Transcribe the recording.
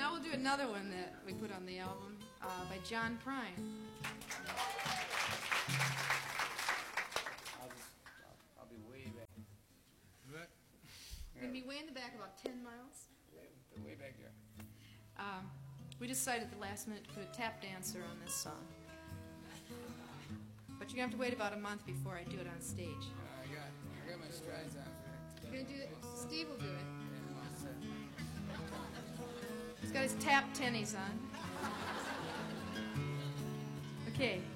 Now we'll do another one that we put on the album by John Prine. I'll be way back. What? We're going to be way in the back, about 10 miles. Way back there. We decided at the last minute to put a tap dancer on this song. But you're going to have to wait about a month before I do it on stage. I got my strides on for You're going to do it? Steve will do it. it. He's got his tap tennies on. Okay.